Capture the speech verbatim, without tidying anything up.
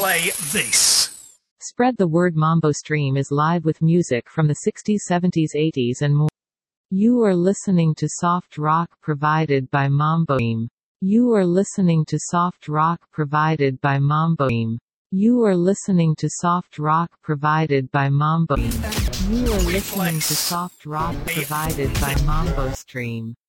play this. Spread the word. Mambo Stream is live with music from the sixties, seventies, eighties and more. You are listening to soft rock provided by Mambo Stream. You are listening to soft rock provided by Mambo Stream. You are listening to soft rock provided by Mambo Stream. You are listening to soft rock provided by Mambo Stream.